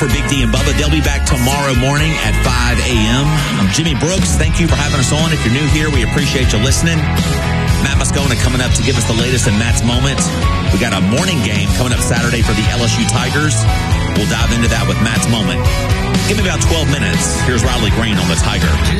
Big D and Bubba. They'll be back tomorrow morning at 5 a.m. I'm Jimmy Brooks. Thank you for having us on. If you're new here, we appreciate you listening. Matt Moscona coming up to give us the latest in Matt's Moment. We got a morning game coming up Saturday for the LSU Tigers. We'll dive into that with Matt's Moment. Give me about 12 minutes. Here's Riley Green on the Tiger.